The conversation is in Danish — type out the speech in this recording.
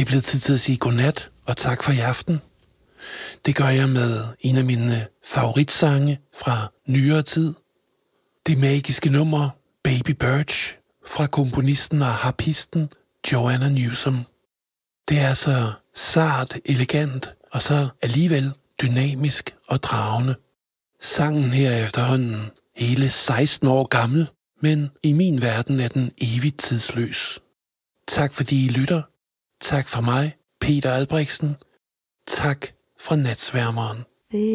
Det er blevet tid til at sige godnat og tak for i aften. Det gør jeg med en af mine favoritsange fra nyere tid. Det magiske nummer Baby Birch fra komponisten og harpisten Joanna Newsom. Det er så sart, elegant og så alligevel dynamisk og dragende. Sangen her er efterhånden hele 16 år gammel, men i min verden er den evigt tidsløs. Tak fordi I lytter. Tak fra mig, Peter Albrechtsen. Tak fra Natsværmeren.